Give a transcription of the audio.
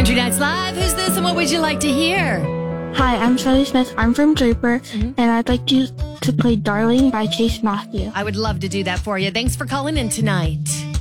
Country Nights Live. Who's this and what would you like to hear? Hi, I'm Shelly Smith. I'm from Draper, and I'd like you to play Darling by Chase Matthew. I would love to do that for you. Thanks for calling in tonight.